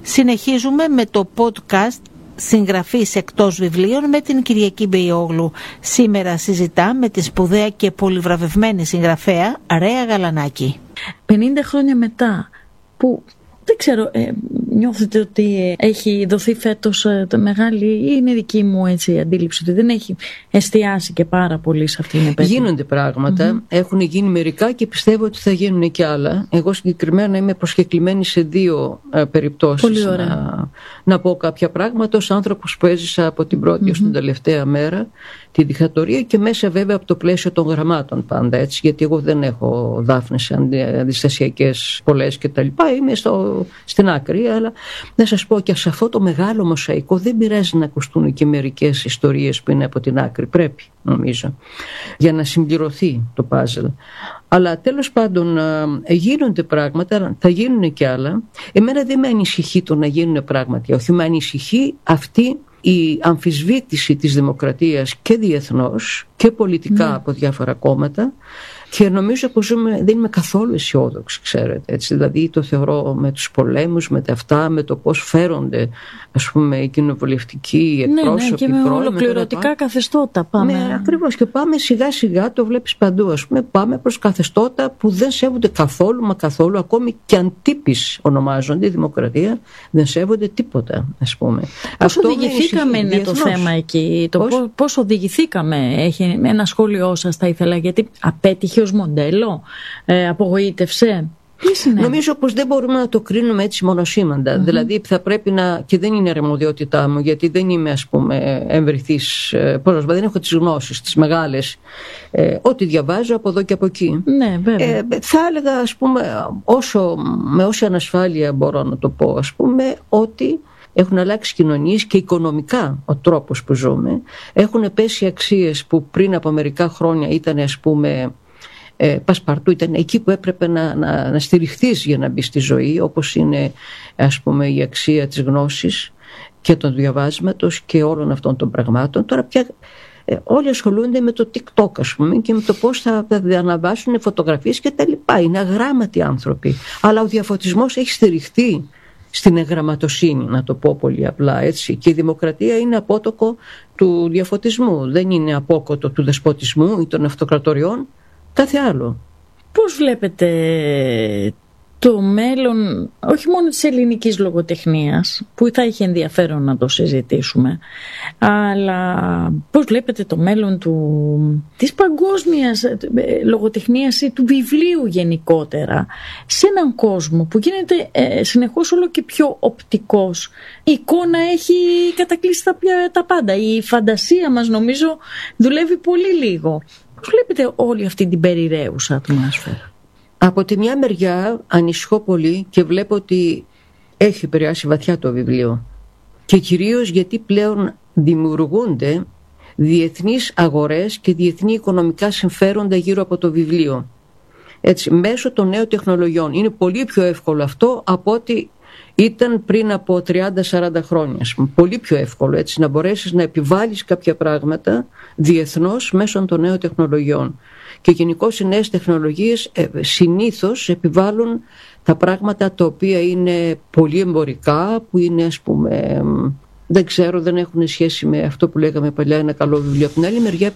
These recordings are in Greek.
Συνεχίζουμε με το podcast συγγραφής εκτός βιβλίων με την Κυριακή Μπεϊόγλου. Σήμερα συζητά με τη σπουδαία και πολυβραβευμένη συγγραφέα Ρέα Γαλανάκη. 50 χρόνια μετά, που δεν ξέρω, νιώθετε ότι έχει δοθεί φέτος μεγάλη, ή είναι δική μου έτσι αντίληψη ότι δεν έχει εστιάσει και πάρα πολύ σε αυτήν την επέτειο? Γίνονται πράγματα, έχουν γίνει μερικά και πιστεύω ότι θα γίνουν και άλλα. Εγώ συγκεκριμένα είμαι προσκεκλημένη σε 2 περιπτώσεις να πω κάποια πράγματα ως άνθρωπος που έζησα από την πρώτη ως την τελευταία μέρα τη δικτατορία, και μέσα βέβαια από το πλαίσιο των γραμμάτων πάντα, έτσι, γιατί εγώ δεν έχω δάφνες αντιστασιακές πολλές και τα λοιπά, είμαι στην άκρη, αλλά να σας πω και σε αυτό το μεγάλο μοσαϊκό δεν πειράζει να ακουστούν και μερικές ιστορίες που είναι από την άκρη, πρέπει νομίζω, για να συμπληρωθεί το πάζλ. Αλλά τέλος πάντων γίνονται πράγματα, θα γίνουν και άλλα. Εμένα δεν με ανησυχεί το να γίνουν πράγματα, όχι, με ανησυχεί αυτή η αμφισβήτηση της δημοκρατίας και διεθνώς και πολιτικά από διάφορα κόμματα, και νομίζω πως δεν είμαι καθόλου αισιόδοξη, ξέρετε, έτσι, δηλαδή το θεωρώ με τους πολέμους, με τα αυτά, με το πώς φέρονται, ας πούμε, οι κοινοβουλευτικοί εκπρόσωποι. Ναι, και με ολοκληρωτικά καθεστώτα πάμε. Ναι, ακριβώς, και πάμε σιγά σιγά, το βλέπεις παντού, ας πούμε, πάμε προς καθεστώτα που δεν σέβονται καθόλου, μα καθόλου, ακόμη και αν τύπης ονομάζονται η δημοκρατία, δεν σέβονται τίποτα, ας πούμε. Πώς οδηγηθήκαμε είναι το θέμα εκεί, πώς οδηγηθήκαμε, έχει ένα σχόλιο σας θα ήθελα, γιατί απέτυχε ως μοντέλο, απογοήτευσε? Νομίζω πως δεν μπορούμε να το κρίνουμε έτσι μονοσήμαντα. Δηλαδή θα πρέπει να, και δεν είναι αρμοδιότητά μου, γιατί δεν είμαι, ας πούμε, εμβριθής, δεν έχω τις γνώσεις τις μεγάλες, ό,τι διαβάζω από εδώ και από εκεί. Ναι, βέβαια. Θα έλεγα, ας πούμε, με όση ανασφάλεια μπορώ να το πω, ας πούμε, ότι έχουν αλλάξει κοινωνίες και οικονομικά ο τρόπος που ζούμε. Έχουν πέσει αξίες που πριν από μερικά χρόνια ήταν, ας πούμε, πασπαρτού, ήταν εκεί που έπρεπε να στηριχθείς για να μπει στη ζωή, όπως είναι, ας πούμε, η αξία της γνώσης και των διαβάσματος και όλων αυτών των πραγμάτων. Τώρα πια όλοι ασχολούνται με το TikTok, ας πούμε, και με το πώς θα αναβάσουν φωτογραφίες και τα λοιπά. Είναι αγράμματοι άνθρωποι, αλλά ο διαφωτισμός έχει στηριχθεί στην εγγραμματοσύνη, να το πω πολύ απλά, έτσι, και η δημοκρατία είναι απότοκο του διαφωτισμού, δεν είναι απόκοτο του δεσποτισμού ή των αυτοκρατοριών, κάθε άλλο. Πώς βλέπετε το μέλλον, όχι μόνο της ελληνικής λογοτεχνίας, που θα είχε ενδιαφέρον να το συζητήσουμε, αλλά πώς βλέπετε το μέλλον της παγκόσμιας λογοτεχνίας ή του βιβλίου γενικότερα, σε έναν κόσμο που γίνεται συνεχώς όλο και πιο οπτικός? Η εικόνα έχει κατακλείσει τα πάντα. Η φαντασία μας, νομίζω, δουλεύει πολύ λίγο. Πώς βλέπετε όλη αυτή την περιραίουσα ατμόσφαιρα? Από τη μια μεριά ανησυχώ πολύ και βλέπω ότι έχει επηρεάσει βαθιά το βιβλίο, και κυρίως γιατί πλέον δημιουργούνται διεθνείς αγορές και διεθνή οικονομικά συμφέροντα γύρω από το βιβλίο, έτσι, μέσω των νέων τεχνολογιών. Είναι πολύ πιο εύκολο αυτό από ότι ήταν πριν από 30-40 χρόνια, πολύ πιο εύκολο, έτσι, να μπορέσεις να επιβάλλεις κάποια πράγματα διεθνώς μέσω των νέων τεχνολογιών. Και γενικώς οι νέες τεχνολογίες συνήθως επιβάλλουν τα πράγματα τα οποία είναι πολύ εμπορικά, που είναι, ας πούμε, δεν ξέρω, δεν έχουν σχέση με αυτό που λέγαμε παλιά, ένα καλό βιβλίο. Από την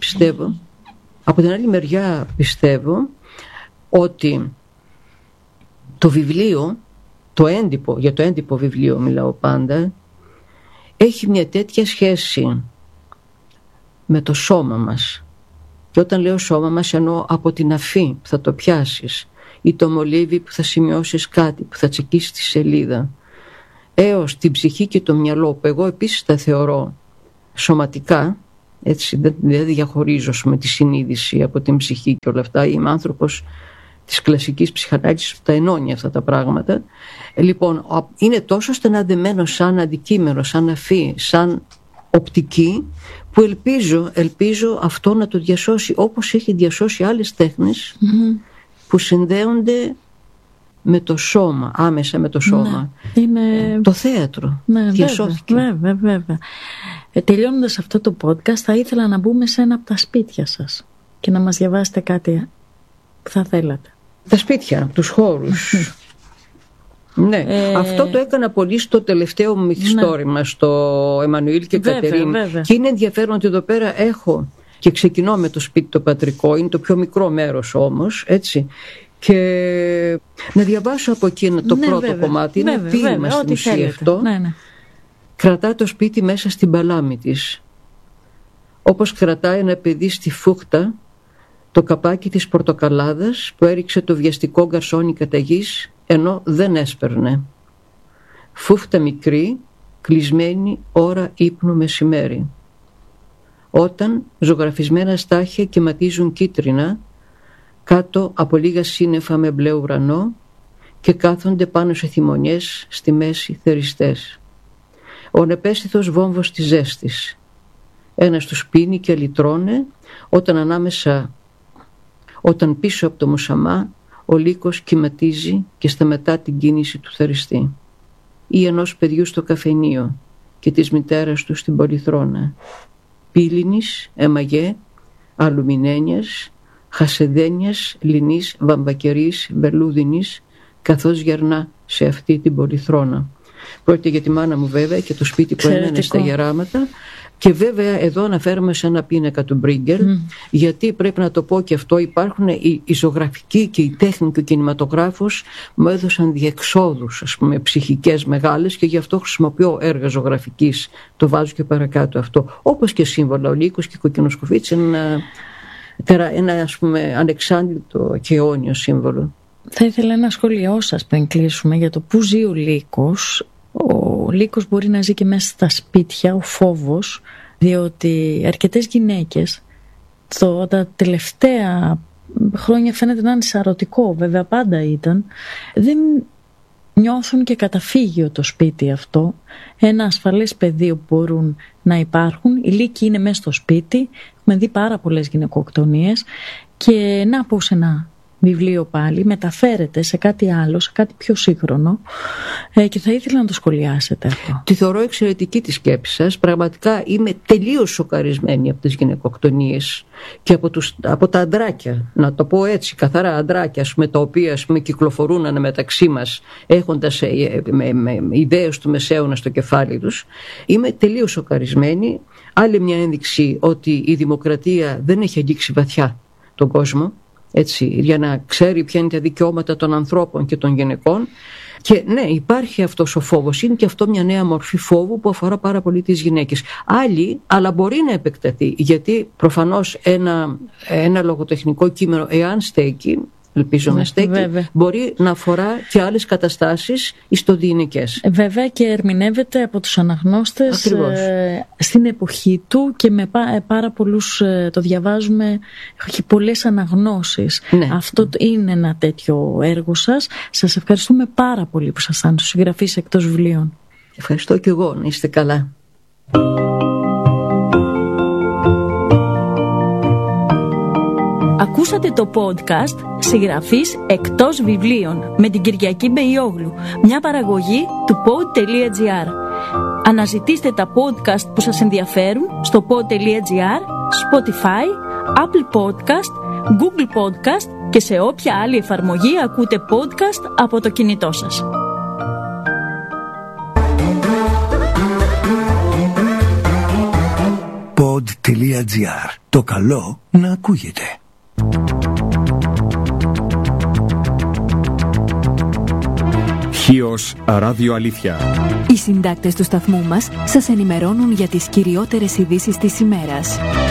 άλλη μεριά πιστεύω ότι το βιβλίο, για το έντυπο βιβλίο μιλάω πάντα, έχει μια τέτοια σχέση με το σώμα μας. Και όταν λέω σώμα μας, εννοώ από την αφή που θα το πιάσεις ή το μολύβι που θα σημειώσεις κάτι, που θα τσεκίσεις τη σελίδα, έως την ψυχή και το μυαλό, που εγώ επίσης τα θεωρώ σωματικά, έτσι, δεν διαχωρίζω με τη συνείδηση από την ψυχή και όλα αυτά. Είμαι άνθρωπος της κλασικής ψυχανάλυσης που τα ενώνει αυτά τα πράγματα. Λοιπόν, είναι τόσο στενά δεμένο σαν αντικείμενο, σαν αφή, σαν οπτική, που ελπίζω αυτό να το διασώσει, όπως έχει διασώσει άλλες τέχνες που συνδέονται με το σώμα, άμεσα με το σώμα. Ναι, είναι... Το θέατρο διασώθηκε. Βέβαια. Τελειώνοντας αυτό το podcast, θα ήθελα να μπούμε σε ένα από τα σπίτια σας και να μας διαβάσετε κάτι που θα θέλατε. Τα σπίτια, τους χώρους. Ναι, αυτό το έκανα πολύ στο τελευταίο μου μυθιστόρημα, στο Εμμανουήλ και Κατερίν. Και είναι ενδιαφέρον ότι εδώ πέρα έχω και ξεκινώ με το σπίτι το πατρικό, είναι το πιο μικρό μέρος όμως, έτσι. Και να διαβάσω από εκείνο το πρώτο κομμάτι, είναι ποίημα στην ουσία αυτό. Κρατά το σπίτι μέσα στην παλάμη της, όπως κρατάει ένα παιδί στη φούχτα το καπάκι της πορτοκαλάδας που έριξε το βιαστικό γκαρσόνι κατά γης, ενώ δεν έσπερνε. Φούχτα μικρή, κλεισμένη ώρα ύπνου μεσημέρι. Όταν ζωγραφισμένα στάχια κυματίζουν κίτρινα κάτω από λίγα σύννεφα με μπλε ουρανό και κάθονται πάνω σε θυμονιές στη μέση θεριστές. Ο νεπαίσθητος βόμβος της ζέστης. Ένας τους πίνει και λυτρώνε όταν πίσω από το μουσαμά ο λύκος κυματίζει και σταματά την κίνηση του θεριστή. Ή ενός παιδιού στο καφενείο και της μητέρας του στην πολυθρόνα. Πύληνης, εμαγέ, αλουμινένιας, χασεδένιας, λινής, βαμβακερής, βελούδινης, καθώς γερνά σε αυτή την πολυθρόνα. Πρόκειται για τη μάνα μου βέβαια και το σπίτι που έμενε στα γεράματα. Και βέβαια εδώ αναφέρομαι σε ένα πίνακα του Μπρίγκερ, γιατί πρέπει να το πω και αυτό, υπάρχουν η ζωγραφική και η τέχνη και ο κινηματογράφος μου έδωσαν διεξόδους, ας πούμε, ψυχικές μεγάλες, και γι' αυτό χρησιμοποιώ έργα ζωγραφικής, το βάζω και παρακάτω αυτό, όπως και σύμβολα, ο λύκος και η κοκκινοσκοφίτσα, ένα ας πούμε ανεξάντλητο και αιώνιο σύμβολο. Θα ήθελα ένα σχόλιο σας πριν κλείσουμε για το πού ζει ο λύκος. Ο λύκος μπορεί να ζει και μέσα στα σπίτια, ο φόβος, διότι αρκετές γυναίκες τα τελευταία χρόνια φαίνεται να είναι σαρωτικό, βέβαια πάντα ήταν, δεν νιώθουν και καταφύγιο το σπίτι αυτό, ένα ασφαλές πεδίο που μπορούν να υπάρχουν. Οι λύκοι είναι μέσα στο σπίτι, έχουμε δει πάρα πολλές γυναικοκτονίες, και να πω σε ένα βιβλίο πάλι μεταφέρεται σε κάτι άλλο, σε κάτι πιο σύγχρονο, και θα ήθελα να το σχολιάσετε αυτό. Τη θεωρώ εξαιρετική τη σκέψη σας. Πραγματικά είμαι τελείως σοκαρισμένη από τις γυναικοκτονίες και από τα αντράκια, να το πω έτσι καθαρά, αντράκια τα οποία κυκλοφορούν αναμεταξύ μας έχοντας με ιδέες του μεσαίωνα στο κεφάλι τους. Είμαι τελείως σοκαρισμένη. Άλλη μια ένδειξη ότι η δημοκρατία δεν έχει αγγίξει βαθιά τον κόσμο, έτσι, για να ξέρει ποια είναι τα δικαιώματα των ανθρώπων και των γυναικών. Και ναι, υπάρχει αυτός ο φόβος. Είναι και αυτό μια νέα μορφή φόβου που αφορά πάρα πολύ τις γυναίκες. Άλλη, αλλά μπορεί να επεκταθεί, γιατί προφανώς ένα λογοτεχνικό κείμενο, εάν στέκει, ελπίζω να στέκει, μπορεί να αφορά και άλλες καταστάσεις ιστοδιεινικές. Βέβαια, και ερμηνεύεται από τους αναγνώστες στην εποχή του, και με πάρα πολλούς, το διαβάζουμε, έχει πολλές αναγνώσεις. Ναι. Αυτό είναι ένα τέτοιο έργο σας. Σας ευχαριστούμε πάρα πολύ που ήσασταν συγγραφής εκτός βιβλίων. Ευχαριστώ και εγώ, να είστε καλά. Ακούσατε το podcast «Συγγραφής εκτός βιβλίων» με την Κυριακή Μπεϊόγλου, μια παραγωγή του pod.gr. Αναζητήστε τα podcast που σας ενδιαφέρουν στο pod.gr, Spotify, Apple Podcast, Google Podcast και σε όποια άλλη εφαρμογή ακούτε podcast από το κινητό σας. Pod.gr. Το καλό να ακούγεται. Χίος Ράδιο Αλήθεια. Οι συντάκτες του σταθμού μας σας ενημερώνουν για τις κυριότερες ειδήσεις της ημέρας.